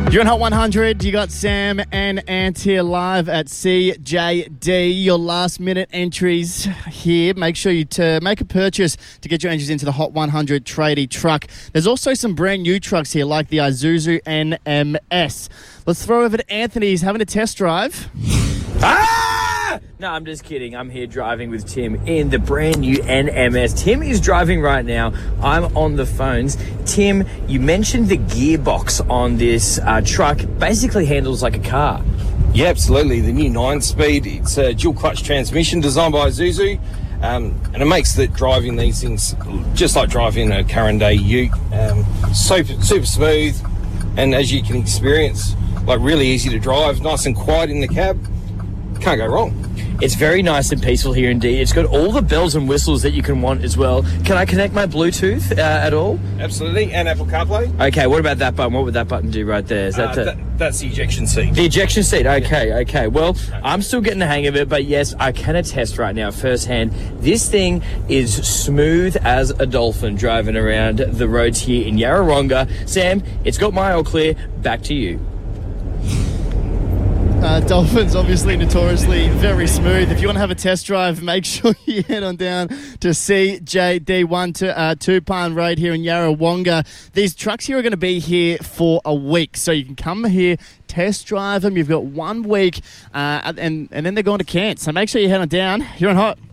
You're on Hot 100. You got Sam and Ant here live at CJD. Your last minute entries here. Make sure you make a purchase to get your entries into the Hot 100 tradie truck. There's also some brand new trucks here like the Isuzu NMS. Let's throw over to Anthony. He's having a test drive. No, I'm just kidding. I'm here driving with Tim in the brand new NMS. Tim is driving right now. I'm on the phones. Tim, you mentioned the gearbox on this truck basically handles like a car. Yeah, absolutely. The new 9-speed, it's a dual clutch transmission designed by Isuzu, and it makes driving these things just like driving a current day ute. Super smooth, and as you can experience, like really easy to drive, nice and quiet in the cab. Can't go wrong. It's very nice and peaceful here indeed. It's got all the bells and whistles that you can want as well. Can I connect my Bluetooth at all? Absolutely, and Apple CarPlay. Okay, what about that button? What would that button do right there? Is that's the ejection seat. The ejection seat, okay. Well, I'm still getting the hang of it, but yes, I can attest right now firsthand. This thing is smooth as a dolphin driving around the roads here in Yarrawonga. Sam, it's got my all clear. Back to you. Dolphins obviously notoriously very smooth. If you want to have a test drive, make sure you head on down to CJD 2 Palm Road here in Yarrawonga. These trucks here are going to be here for a week, so you can come here, test drive them. You've got 1 week, and then they're going to Cairns. So make sure you head on down. You're on Hot.